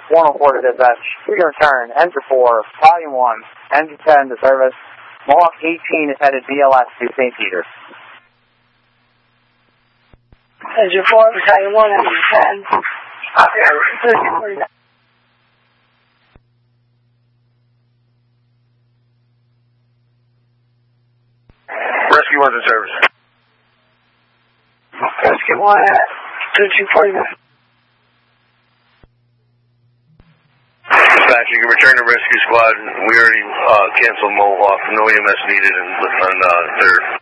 104 to dispatch. We can return. Engine 4, Volume 1, Engine 10 to service. Mohawk 18 is headed BLS to St. Peter. Engine 4, Battalion 1, Engine 10. Operator 1349. Rescue 1's in service. Rescue 1 at 1349. Dispatch, you can return to rescue squad. We already canceled Mohawk. No EMS needed on 3rd.